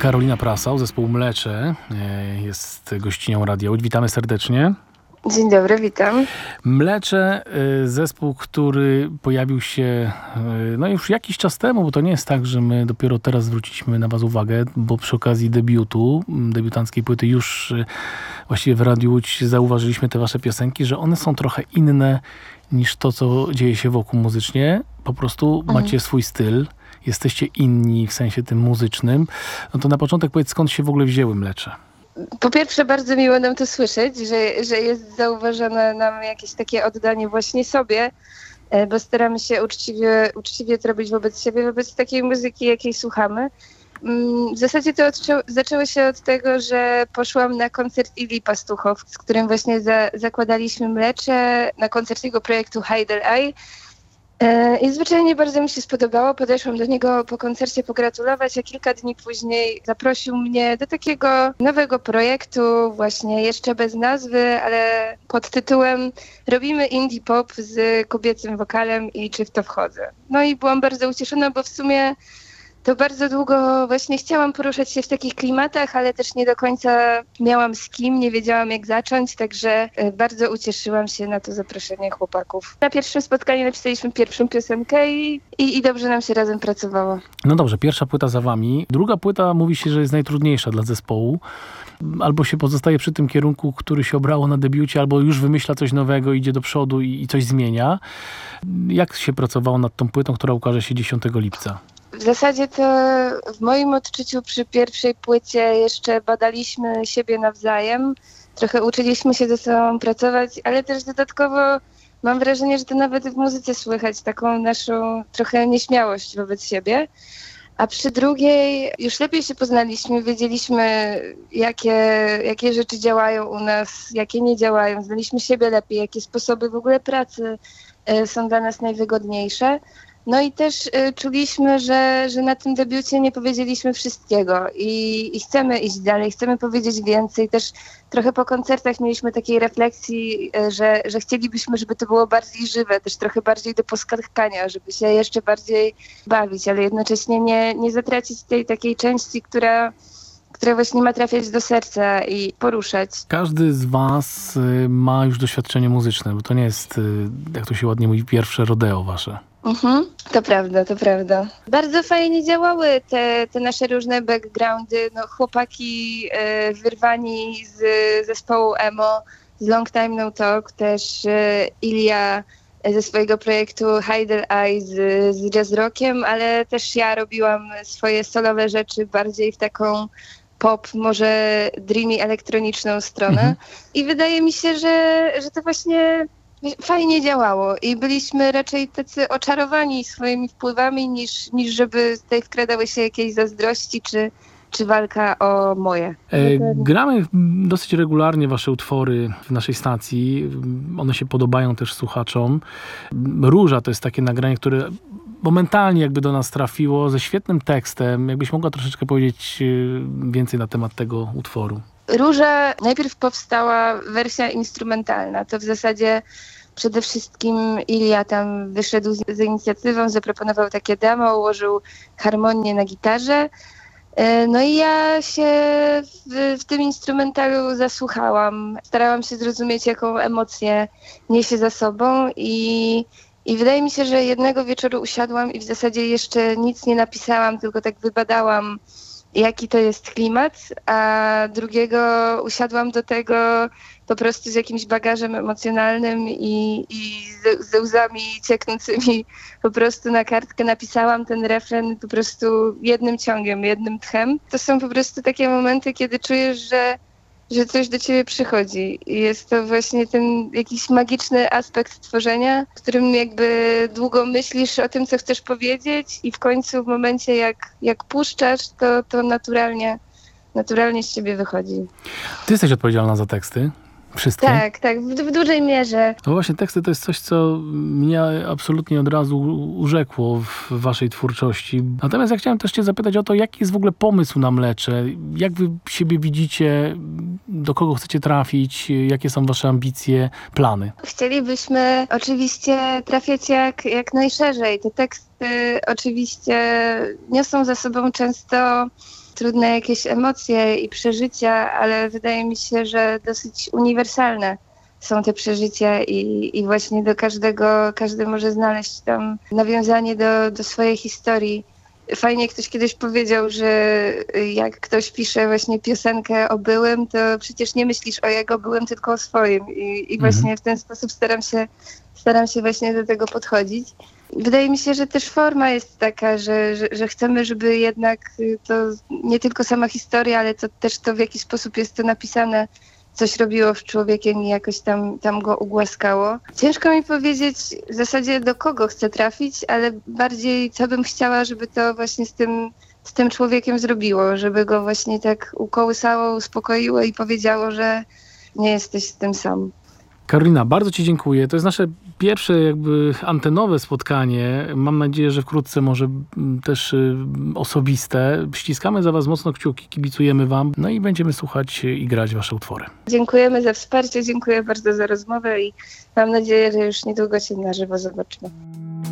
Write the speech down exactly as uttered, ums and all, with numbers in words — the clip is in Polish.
Karolina Prasał, zespół Mlecze jest gościnią Radia Łódź. Witamy serdecznie. Dzień dobry, witam. Mlecze, zespół, który pojawił się no już jakiś czas temu, bo to nie jest tak, że my dopiero teraz zwróciliśmy na was uwagę, bo przy okazji debiutu, debiutanckiej płyty już właściwie w Radiu Łódź zauważyliśmy te wasze piosenki, że one są trochę inne niż to, co dzieje się wokół muzycznie. Po prostu mhm. macie swój styl, jesteście inni w sensie tym muzycznym. No to na początek powiedz, skąd się w ogóle wzięły Mlecze? Po pierwsze, bardzo miło nam to słyszeć, że, że jest zauważone nam jakieś takie oddanie właśnie sobie, bo staramy się uczciwie, uczciwie to robić wobec siebie, wobec takiej muzyki, jakiej słuchamy. W zasadzie to odczą- zaczęło się od tego, że poszłam na koncert Ilii Pastuchow, z którym właśnie za- zakładaliśmy Mlecze, na koncert jego projektu Hide Eye. I zwyczajnie bardzo mi się spodobało. Podeszłam do niego po koncercie pogratulować, a kilka dni później zaprosił mnie do takiego nowego projektu, właśnie jeszcze bez nazwy, ale pod tytułem Robimy indie pop z kobiecym wokalem i czy w to wchodzę. No i byłam bardzo ucieszona, bo w sumie to bardzo długo właśnie chciałam poruszać się w takich klimatach, ale też nie do końca miałam z kim, nie wiedziałam jak zacząć, także bardzo ucieszyłam się na to zaproszenie chłopaków. Na pierwszym spotkaniu napisaliśmy pierwszą piosenkę i, i, i dobrze nam się razem pracowało. No dobrze, pierwsza płyta za wami. Druga płyta mówi się, że jest najtrudniejsza dla zespołu. Albo się pozostaje przy tym kierunku, który się obrało na debiucie, albo już wymyśla coś nowego, idzie do przodu i, i coś zmienia. Jak się pracowało nad tą płytą, która ukaże się dziesiątego lipca? W zasadzie to w moim odczuciu przy pierwszej płycie jeszcze badaliśmy siebie nawzajem. Trochę uczyliśmy się ze sobą pracować, ale też dodatkowo mam wrażenie, że to nawet w muzyce słychać taką naszą trochę nieśmiałość wobec siebie. A przy drugiej już lepiej się poznaliśmy, wiedzieliśmy jakie, jakie rzeczy działają u nas, jakie nie działają. Znaliśmy siebie lepiej, jakie sposoby w ogóle pracy są dla nas najwygodniejsze. No i też y, czuliśmy, że, że na tym debiucie nie powiedzieliśmy wszystkiego i, i chcemy iść dalej, chcemy powiedzieć więcej. Też trochę po koncertach mieliśmy takiej refleksji, y, że, że chcielibyśmy, żeby to było bardziej żywe, też trochę bardziej do poskakania, żeby się jeszcze bardziej bawić, ale jednocześnie nie, nie zatracić tej takiej części, która, która właśnie ma trafiać do serca i poruszać. Każdy z was y, ma już doświadczenie muzyczne, bo to nie jest, y, jak to się ładnie mówi, pierwsze rodeo wasze. Mhm, to prawda, to prawda. Bardzo fajnie działały te, te nasze różne backgroundy. No, chłopaki e, wyrwani z zespołu emo, z Long Time No Talk, też e, Ilia ze swojego projektu Hide Eye z, z jazz rockiem, ale też ja robiłam swoje solowe rzeczy bardziej w taką pop, może dreamy elektroniczną stronę. Mhm. I wydaje mi się, że, że to właśnie fajnie działało i byliśmy raczej tacy oczarowani swoimi wpływami, niż, niż żeby tutaj wkradały się jakieś zazdrości czy, czy walka o moje. E, gramy dosyć regularnie wasze utwory w naszej stacji. One się podobają też słuchaczom. Róża to jest takie nagranie, które momentalnie jakby do nas trafiło, ze świetnym tekstem. Jakbyś mogła troszeczkę powiedzieć więcej na temat tego utworu. Róża, najpierw powstała wersja instrumentalna. To w zasadzie przede wszystkim Ilia tam wyszedł z, z inicjatywą, zaproponował takie demo, ułożył harmonię na gitarze. No i ja się w, w tym instrumentalu zasłuchałam. Starałam się zrozumieć, jaką emocję niesie za sobą i, i wydaje mi się, że jednego wieczoru usiadłam i w zasadzie jeszcze nic nie napisałam, tylko tak wybadałam, jaki to jest klimat, a drugiego usiadłam do tego po prostu z jakimś bagażem emocjonalnym i, i ze, ze łzami cieknącymi po prostu na kartkę napisałam ten refren po prostu jednym ciągiem, jednym tchem. To są po prostu takie momenty, kiedy czujesz, że że coś do ciebie przychodzi. I jest to właśnie ten jakiś magiczny aspekt tworzenia, w którym jakby długo myślisz o tym, co chcesz powiedzieć i w końcu w momencie, jak, jak puszczasz, to, to naturalnie, naturalnie z ciebie wychodzi. Ty jesteś odpowiedzialna za teksty? Wszystkie? Tak, tak, w, w dużej mierze. No właśnie, teksty to jest coś, co mnie absolutnie od razu urzekło w waszej twórczości. Natomiast ja chciałem też cię zapytać o to, jaki jest w ogóle pomysł na Mlecze? Jak wy siebie widzicie? Do kogo chcecie trafić? Jakie są wasze ambicje, plany? Chcielibyśmy oczywiście trafiać jak, jak najszerzej. Te teksty teksty oczywiście niosą za sobą często trudne jakieś emocje i przeżycia, ale wydaje mi się, że dosyć uniwersalne są te przeżycia i, i właśnie do każdego, każdy może znaleźć tam nawiązanie do, do swojej historii. Fajnie ktoś kiedyś powiedział, że jak ktoś pisze właśnie piosenkę o byłym, to przecież nie myślisz o jego byłym, tylko o swoim. I, i właśnie mhm. w ten sposób staram się, staram się właśnie do tego podchodzić. Wydaje mi się, że też forma jest taka, że, że, że chcemy, żeby jednak to nie tylko sama historia, ale to też to, w jaki sposób jest to napisane, coś robiło z człowiekiem i jakoś tam, tam go ugłaskało. Ciężko mi powiedzieć w zasadzie, do kogo chcę trafić, ale bardziej co bym chciała, żeby to właśnie z tym, z tym człowiekiem zrobiło, żeby go właśnie tak ukołysało, uspokoiło i powiedziało, że nie jesteś z tym sam. Karolina, bardzo Ci dziękuję. To jest nasze pierwsze jakby antenowe spotkanie. Mam nadzieję, że wkrótce może też osobiste. Ściskamy za Was mocno kciuki, kibicujemy Wam, no i będziemy słuchać i grać Wasze utwory. Dziękujemy za wsparcie, dziękuję bardzo za rozmowę i mam nadzieję, że już niedługo się na żywo zobaczymy.